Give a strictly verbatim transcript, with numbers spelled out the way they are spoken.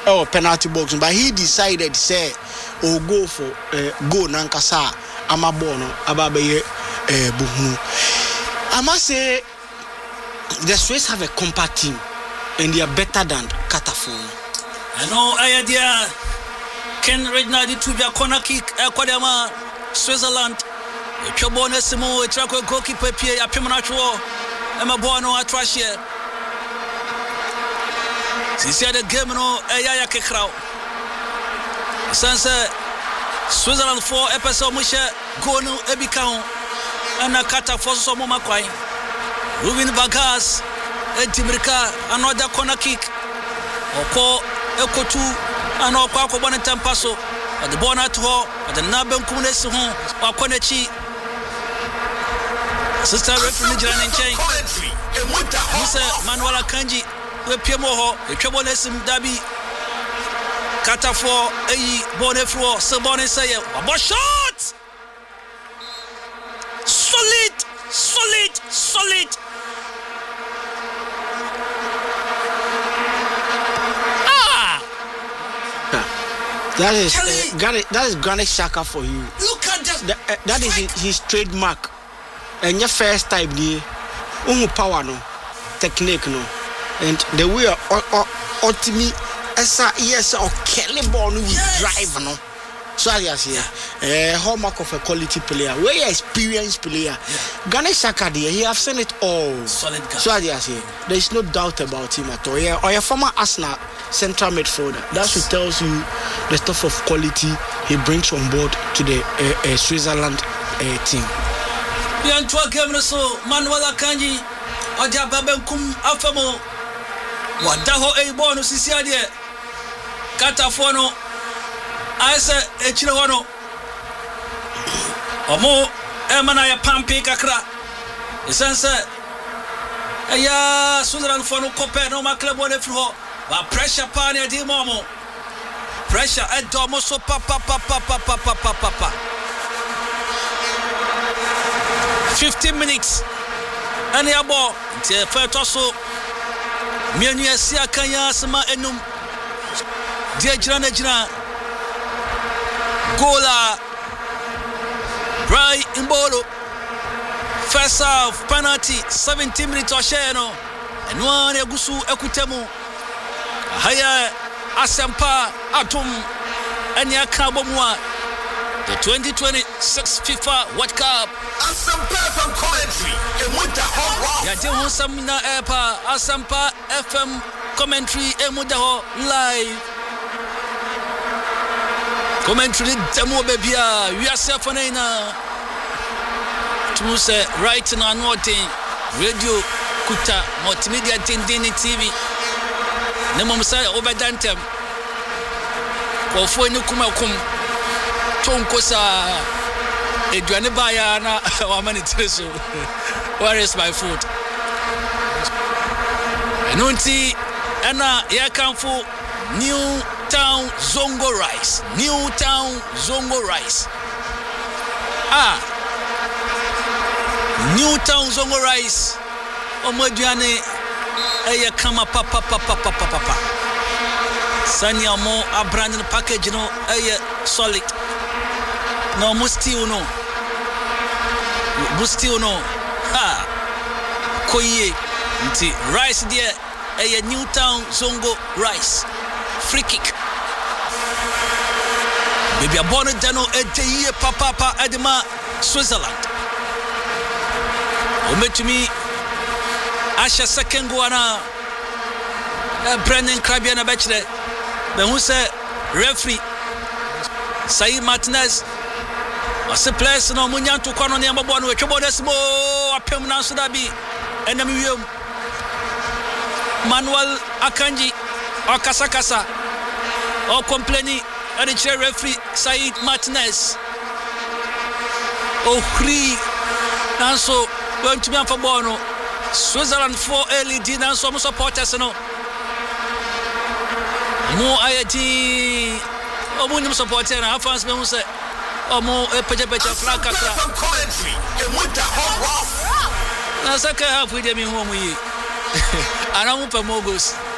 oh penalty box, but he decided say or go for uh, go nankasa amabono ababe uh, buhunu. I must say the Swiss have a compact team and they are better than Catafon. I know I idea Ken Reginald to be a corner kick Aquadama Switzerland. Chobone Simo, Traco goalkeeper Pierre Apimanacho, Emma Bono Atrashia. Since the game no Ayaya Kekrao. Since Switzerland four episode Musha Gonu Ebicao and a Catafon Somoma Quai. Ruben Bagas, Timbrika, another corner kick. Oko Eko two, and Oko Bonetan Paso, at the Bonat Ho, at the Nabem Kunes Home, or Konechi. Sister referee Jan Chain. Mister Manuela Kanji, we Piemoho, a Chabonesim Dabi, Catafo, a Bonefro, Sabone Sayer, a shot! Solid, solid, solid. That is uh, Granit, that is Granit Xhaka for you. Look at that. That, uh, that is his, his trademark. And your first time there, umu power no, technique no, and the way ultimate esa yes or Kelly ball no drive no. So I say, a hallmark of a quality player, where experienced player. Yeah. Granit Xhaka there, he have seen it all. Solid guy. So I say, there is no doubt about him at all. Yeah, or your former Arsenal central midfielder. That's what tells you the stuff of quality he brings on board to the uh, uh, Switzerland uh, team. Biantwa game so Manuela Kanji oja babenkum afamo wadaho e bonu sisi ade Catafo no aise echire hono omo e mana ya pampi kakra esense eya Switzerland for no compare no ma club one fro ba pressure pa ne di momo pressure e do mo so pa pa pa pa pa pa pa pa pa fifteen minutes and ya ball the first also mienu asia kanya asma enum dia jira na jira gola Bray Imbolo first half penalty seventeen minutes or share no and one egusu ekutemu haya asempa atom anya kabomwa the twenty twenty-six FIFA World Cup. Asampa F M commentary. Emuda ho. Ya de ho samina epa Asampa F M commentary emuda ho live. Commentary demo baby ya we are self na to say right now nothing radio kuta multimedia tindini T V. Nemo msa obedantem. Ko fo ni kuma kum Tonkosa Edwane Baya na wamani treso. Where is my food? Enunti ena yakamfu New Town Zongo Rice. New Town Zongo Rice. Ah. New Town Zongo Rice. Omodwane eya kama papa papa papa papa. Sanya mo a brand new package no eya solid. No musti uno musti uno ha koye nti rice there a New Town Zongo Rice free kick baby abone dano edeye papa papa edema Switzerland ometumi asha second go na Brendan Krabia na bechre be hu se referee Sai Martinez ase place no munyanto kwa no ne mbabo no wetwebo desmo apem na so da bi enam wiem Manuel Akanji o kasa kasa o complaining and the referee Sai Martinez o free nanso went to be for bono Switzerland for L E D nanso mo supporters no mo ayati o mo nim supporter na fans me hu say omo epeje peje flag kakra na saka half we dey me home yi ana mo pa mogos